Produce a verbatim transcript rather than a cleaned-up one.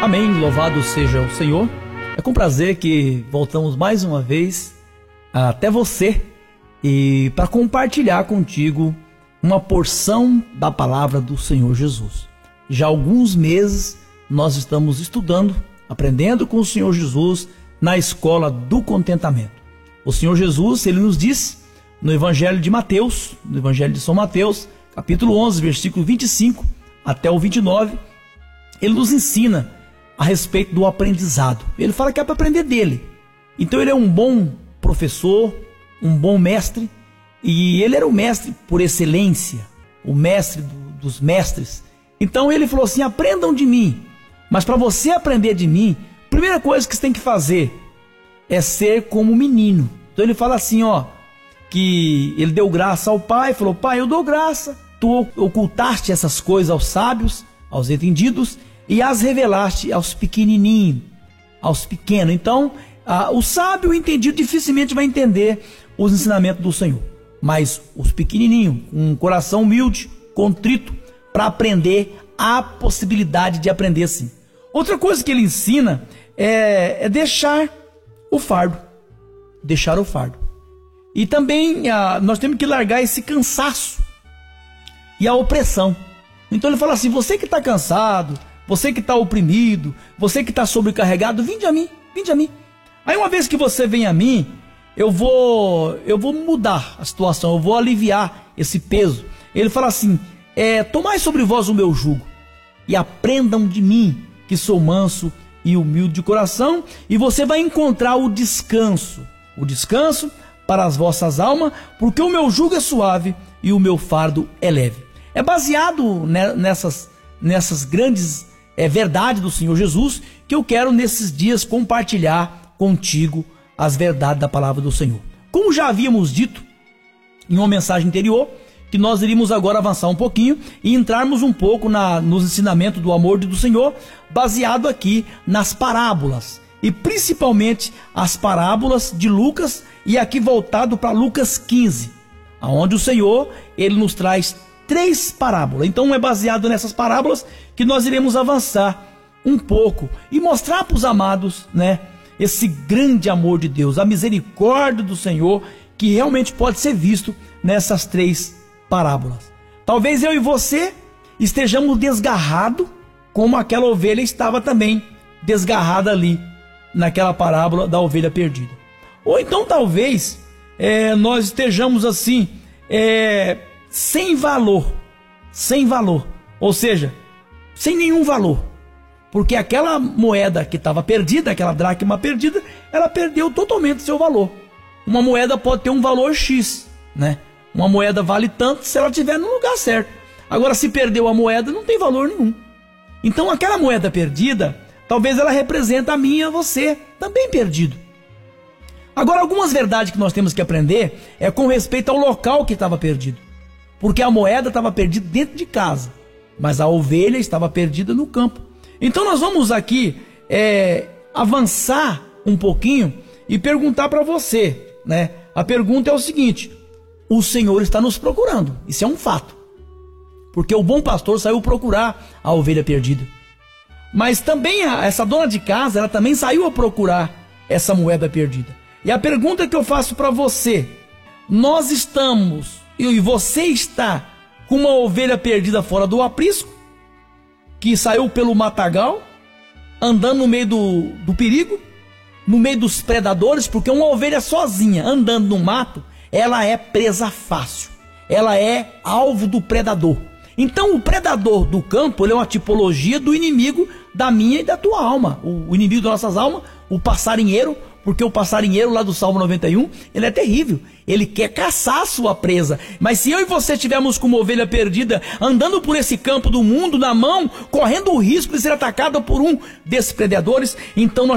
Amém, louvado seja o Senhor. É com prazer que voltamos mais uma vez até você e para compartilhar contigo uma porção da palavra do Senhor Jesus. Já há alguns meses nós estamos estudando, aprendendo com o Senhor Jesus na escola do contentamento. O Senhor Jesus, ele nos diz no Evangelho de Mateus, no Evangelho de São Mateus, capítulo onze, versículo vinte e cinco até o vinte e nove, ele nos ensina a respeito do aprendizado. Ele fala que é para aprender dele. Então ele é um bom professor, um bom mestre, e ele era o mestre por excelência, o mestre do, dos mestres. Então ele falou assim: aprendam de mim. Mas para você aprender de mim, a primeira coisa que você tem que fazer é ser como menino. Então ele fala assim, ó, que ele deu graça ao pai, falou: pai, eu dou graça, tu ocultaste essas coisas aos sábios, aos entendidos, e as revelaste aos pequenininhos, aos pequenos. Então, ah, o sábio, o entendido, dificilmente vai entender os ensinamentos do Senhor. Mas os pequenininhos, com um coração humilde, contrito, para aprender, há possibilidade de aprender sim. Outra coisa que ele ensina é, é deixar o fardo. Deixar o fardo. E também ah, nós temos que largar esse cansaço e a opressão. Então ele fala assim: você que está cansado, você que está oprimido, você que está sobrecarregado, vinde a mim, vinde a mim. Aí uma vez que você vem a mim, eu vou, eu vou mudar a situação, eu vou aliviar esse peso. Ele fala assim: é, tomai sobre vós o meu jugo e aprendam de mim, que sou manso e humilde de coração, e você vai encontrar o descanso, o descanso para as vossas almas, porque o meu jugo é suave e o meu fardo é leve. É baseado nessas, nessas grandes é, verdades do Senhor Jesus que eu quero nesses dias compartilhar contigo as verdades da palavra do Senhor. Como já havíamos dito em uma mensagem anterior, que nós iríamos agora avançar um pouquinho e entrarmos um pouco na, nos ensinamentos do amor do Senhor, baseado aqui nas parábolas, e principalmente as parábolas de Lucas, e aqui voltado para Lucas quinze, onde o Senhor ele nos traz três parábolas. Então é baseado nessas parábolas que nós iremos avançar um pouco e mostrar para os amados, né, esse grande amor de Deus, a misericórdia do Senhor, que realmente pode ser visto nessas três parábolas. Talvez eu e você estejamos desgarrados, como aquela ovelha estava também desgarrada ali naquela parábola da ovelha perdida. Ou então talvez é, nós estejamos assim é, sem valor, sem valor, ou seja, sem nenhum valor, porque aquela moeda que estava perdida, aquela dracma perdida, ela perdeu totalmente seu valor. Uma moeda pode ter um valor X, né? Uma moeda vale tanto se ela estiver no lugar certo. Agora, se perdeu a moeda, não tem valor nenhum. Então, aquela moeda perdida, talvez ela represente a mim e a você, também perdido. Agora, algumas verdades que nós temos que aprender é com respeito ao local que estava perdido. Porque a moeda estava perdida dentro de casa, mas a ovelha estava perdida no campo. Então, nós vamos aqui é, avançar um pouquinho e perguntar para você, né? A pergunta é o seguinte: o Senhor está nos procurando, isso é um fato, porque o bom pastor saiu procurar a ovelha perdida. Mas também a, essa dona de casa, ela também saiu a procurar essa moeda perdida. E a pergunta que eu faço para você: nós estamos, e você está com uma ovelha perdida fora do aprisco, que saiu pelo matagal, andando no meio do, do perigo, no meio dos predadores, porque uma ovelha sozinha, andando no mato, ela é presa fácil, ela é alvo do predador. Então o predador do campo, ele é uma tipologia do inimigo da minha e da tua alma, o, o inimigo das nossas almas, o passarinheiro, porque o passarinheiro lá do Salmo noventa e um, ele é terrível, ele quer caçar a sua presa. Mas se eu e você estivermos com uma ovelha perdida, andando por esse campo do mundo na mão, correndo o risco de ser atacada por um desses predadores, então nós